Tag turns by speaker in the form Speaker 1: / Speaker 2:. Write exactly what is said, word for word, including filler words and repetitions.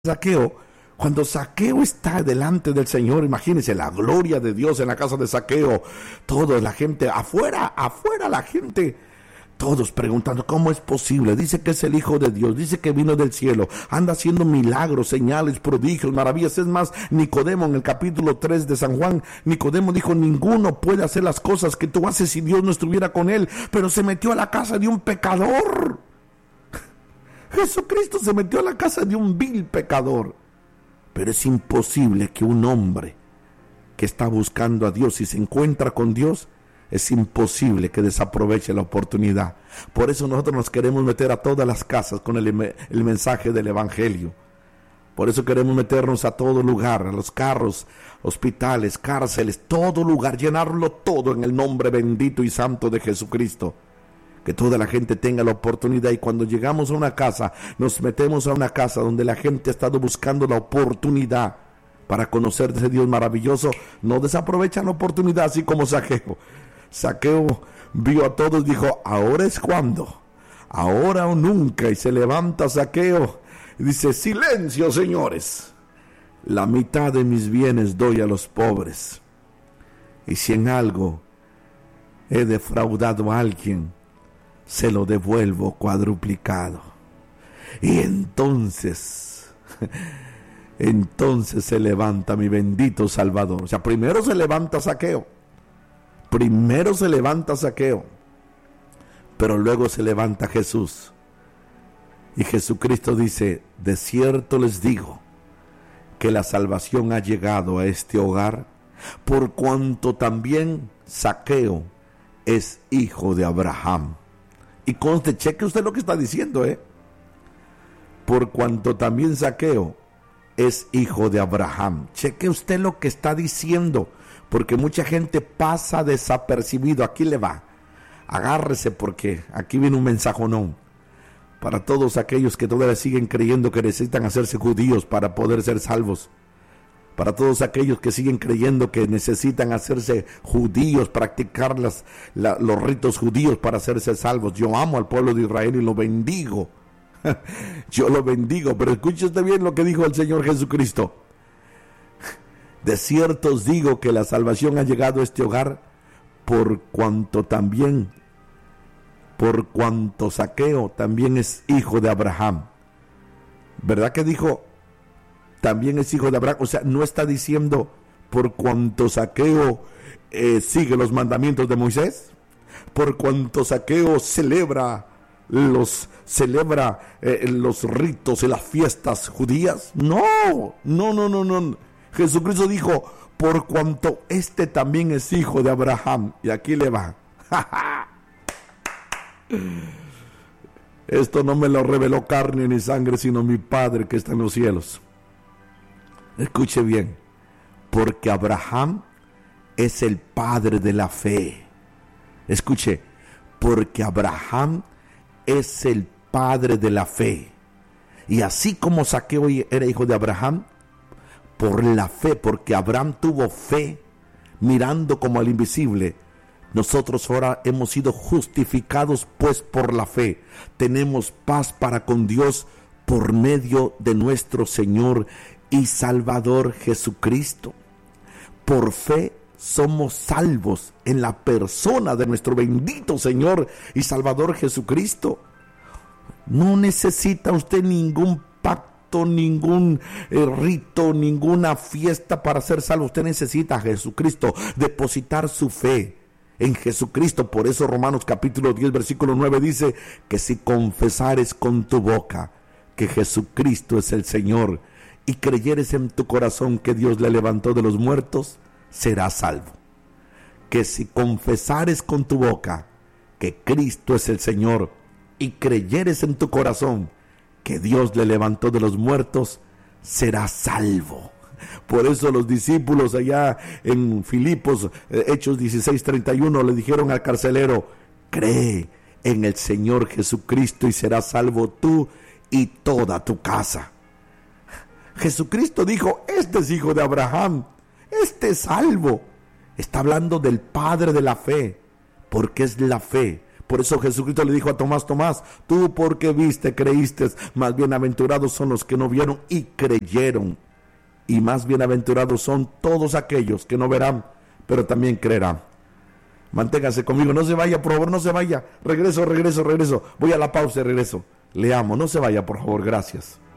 Speaker 1: Zaqueo, cuando Zaqueo está delante del Señor, imagínense la gloria de Dios en la casa de Zaqueo, toda la gente, afuera, afuera la gente, todos preguntando, ¿cómo es posible? Dice que es el Hijo de Dios, dice que vino del cielo, anda haciendo milagros, señales, prodigios, maravillas. Es más, Nicodemo en el capítulo tres de San Juan, Nicodemo dijo, ninguno puede hacer las cosas que tú haces si Dios no estuviera con él, pero se metió a la casa de un pecador. Jesucristo se metió a la casa de un vil pecador. Pero es imposible que un hombre que está buscando a Dios y se encuentra con Dios, es imposible que desaproveche la oportunidad. Por eso nosotros nos queremos meter a todas las casas con el, el mensaje del Evangelio. Por eso queremos meternos a todo lugar, a los carros, hospitales, cárceles, todo lugar, llenarlo todo en el nombre bendito y santo de Jesucristo. Que toda la gente tenga la oportunidad, y cuando llegamos a una casa, nos metemos a una casa donde la gente ha estado buscando la oportunidad para conocer de ese Dios maravilloso, no desaprovechan la oportunidad, así como Zaqueo. Zaqueo vio a todos y dijo, ahora es cuando, ahora o nunca, y se levanta Zaqueo y dice, silencio señores, la mitad de mis bienes doy a los pobres, y si en algo he defraudado a alguien, se lo devuelvo cuadruplicado. Y entonces, entonces se levanta mi bendito Salvador. O sea, primero se levanta Zaqueo, primero se levanta Zaqueo, pero luego se levanta Jesús. Y Jesucristo dice, de cierto les digo, que la salvación ha llegado a este hogar, por cuanto también Zaqueo es hijo de Abraham. Y conste, cheque usted lo que está diciendo, ¿eh? Por cuanto también Zaqueo es hijo de Abraham. Cheque usted lo que está diciendo, porque mucha gente pasa desapercibido. Aquí le va. Agárrese, porque aquí viene un mensajonón para todos aquellos que todavía siguen creyendo que necesitan hacerse judíos para poder ser salvos. Para todos aquellos que siguen creyendo que necesitan hacerse judíos, practicar las, la, los ritos judíos para hacerse salvos. Yo amo al pueblo de Israel y lo bendigo. Yo lo bendigo, pero escuche usted bien lo que dijo el Señor Jesucristo. De cierto os digo que la salvación ha llegado a este hogar, por cuanto también, por cuanto Zaqueo también es hijo de Abraham. ¿Verdad que dijo? También es hijo de Abraham? O sea, no está diciendo por cuanto Zaqueo eh, sigue los mandamientos de Moisés, por cuanto Zaqueo celebra los celebra eh, los ritos y las fiestas judías. No, no, no, no, no. Jesucristo dijo, por cuanto este también es hijo de Abraham. Y aquí le va. Esto no me lo reveló carne ni sangre, sino mi Padre que está en los cielos. Escuche bien, porque Abraham es el padre de la fe. Escuche, porque Abraham es el padre de la fe. Y así como Zaqueo era hijo de Abraham, por la fe, porque Abraham tuvo fe, mirando como al invisible, nosotros ahora hemos sido justificados pues por la fe. Tenemos paz para con Dios por medio de nuestro Señor y Salvador Jesucristo. Por fe somos salvos en la persona de nuestro bendito Señor y Salvador Jesucristo. No necesita usted ningún pacto, ningún eh, rito, ninguna fiesta para ser salvo. Usted necesita a Jesucristo, depositar su fe en Jesucristo. Por eso Romanos capítulo diez versículo nueve dice que si confesares con tu boca que Jesucristo es el Señor y creyeres en tu corazón que Dios le levantó de los muertos, serás salvo. Que si confesares con tu boca que Cristo es el Señor y creyeres en tu corazón que Dios le levantó de los muertos, serás salvo. Por eso los discípulos allá en Filipos, eh, Hechos dieciséis treinta y uno, le dijeron al carcelero, cree en el Señor Jesucristo y serás salvo tú y toda tu casa. Jesucristo dijo, este es hijo de Abraham, este es salvo. Está hablando del padre de la fe, porque es la fe, Por eso Jesucristo le dijo a Tomás: Tomás, tú porque viste, creíste, más bienaventurados son los que no vieron y creyeron. Y más bienaventurados son todos aquellos que no verán, pero también creerán. Manténgase conmigo, no se vaya, por favor, no se vaya. Regreso, regreso, regreso. Voy a la pausa y regreso. Le amo, no se vaya, por favor, gracias.